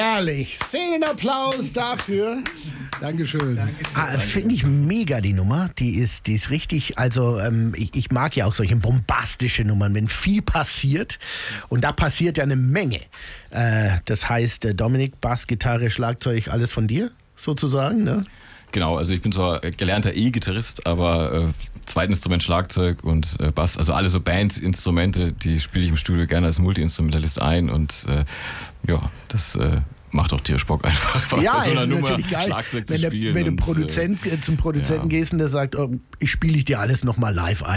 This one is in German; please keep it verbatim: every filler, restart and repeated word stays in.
Herrlich. Szenenapplaus dafür. Dankeschön. Ah, finde ich mega, die Nummer. Die ist, die ist richtig, also ähm, ich, ich mag ja auch solche bombastische Nummern, wenn viel passiert. Und da passiert ja eine Menge. Äh, das heißt, äh, Dominik, Bass, Gitarre, Schlagzeug, alles von dir sozusagen, ne? Genau, also ich bin zwar gelernter E-Gitarrist, aber äh, Zweitinstrument Schlagzeug und äh, Bass, also alle so Bandinstrumente, die spiele ich im Studio gerne als Multi-Instrumentalist ein und äh, ja, das äh, macht auch tierisch Bock einfach. Ja, bei so einer es ist Nummer natürlich geil, Schlagzeug wenn, zu der, spielen wenn du und, Produzent, äh, zum Produzenten ja. gehst und der sagt, oh, ich spiele ich dir alles nochmal live ein.